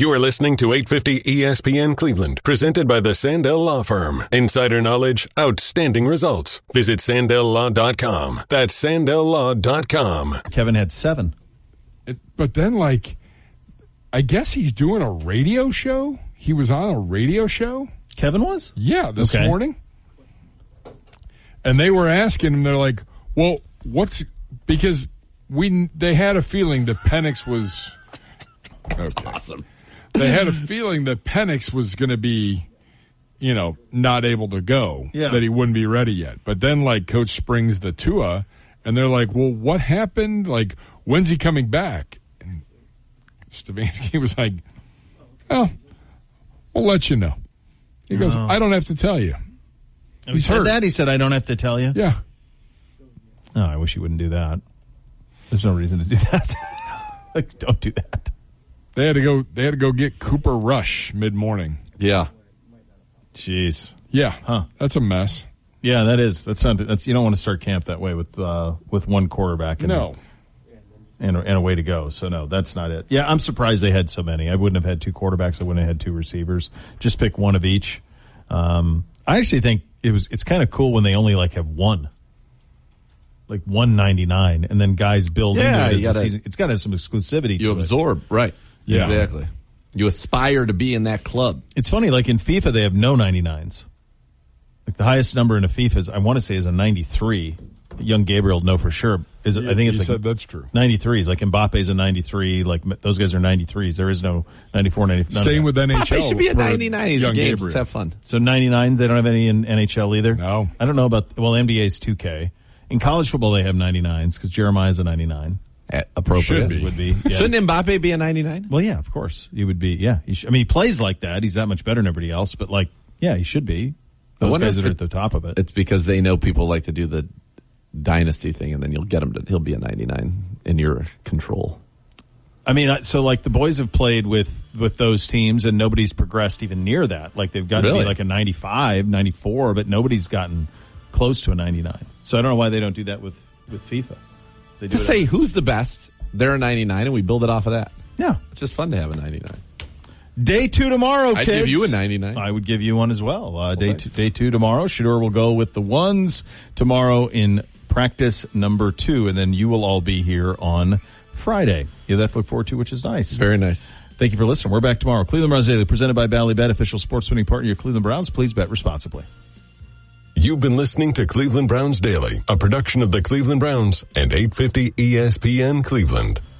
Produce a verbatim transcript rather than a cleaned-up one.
You are listening to eight fifty E S P N Cleveland, presented by the Sandell Law Firm. Insider knowledge, outstanding results. Visit sandell law dot com. That's sandell law dot com. Kevin had seven. It, but then, like, I guess he's doing a radio show? He was on a radio show? Kevin was? Yeah, this okay. morning. And they were asking him, they're like, well, what's... Because we they had a feeling that Penix was... That's okay. awesome. They had a feeling that Penix was going to be, you know, not able to go, yeah. that he wouldn't be ready yet. But then, like, Coach springs the Tua, and they're like, well, what happened? Like, when's he coming back? And Stefanski was like, oh, we'll let you know. He goes, oh. I don't have to tell you. He He's said hurt. that? He said, I don't have to tell you? Yeah. Oh, I wish he wouldn't do that. There's no reason to do that. Like, don't do that. They had to go. They had to go get Cooper Rush mid morning. Yeah. Jeez. Yeah. Huh. That's a mess. Yeah, that is. That's not. That's you don't want to start camp that way with uh, with one quarterback. And No. A, and, a, and a way to go. So no, that's not it. Yeah, I'm surprised they had so many. I wouldn't have had two quarterbacks. I wouldn't have had two receivers. Just pick one of each. Um, I actually think it was. It's kind of cool when they only like have one. Like one ninety-nine, and then guys build Yeah, into it as you the gotta- season. It's got to have some exclusivity to You it. absorb, right. Yeah. Exactly. You aspire to be in that club. It's funny, like in FIFA, they have no ninety-nines. Like the highest number in a FIFA is, I want to say, is a ninety-three. Young Gabriel, know for sure. Is it? I think it's He like uh, said that's true. ninety-threes. Like Mbappe's a ninety-three. Like those guys are ninety-threes. There is no ninety-four, ninety-five. Same with N H L. He should be a for ninety-nine. He's a young game. Gabriel. Let's have fun. So ninety-nine, they don't have any in N H L either? No. I don't know about, well, N B A's two K. In college football, they have ninety-nines because Jeremiah's a ninety-nine. Uh, appropriate. Should be. Would be. Yeah. Shouldn't Mbappe be a ninety-nine? Well, yeah, of course. He would be, yeah. He sh- I mean, he plays like that. He's that much better than everybody else, but like, yeah, he should be. I Those wonder guys if that are it- at the top of it. It's because they know people like to do the dynasty thing, and then you'll get him to, he'll be a ninety-nine in your control. I mean, I- so like the boys have played with, with those teams and nobody's progressed even near that. Like they've gotten to Really? be like a ninety-five, ninety-four, but nobody's gotten close to a ninety-nine. So I don't know why they don't do that with, with FIFA. They do To it say at- who's the best, they're a ninety-nine, and we build it off of that. Yeah. It's just fun to have a ninety-nine. Day two tomorrow, I'd kids. give you a ninety-nine. I would give you one as well. Uh, day, thanks. two, day two tomorrow. Shador will go with the ones tomorrow in practice number two, and then you will all be here on Friday. You have that to look forward to, which is nice. Very nice. Thank you for listening. We're back tomorrow. Cleveland Browns Daily, presented by Bally Bet, official sports winning partner of your Cleveland Browns. Please bet responsibly. You've been listening to Cleveland Browns Daily, a production of the Cleveland Browns and eight fifty E S P N Cleveland.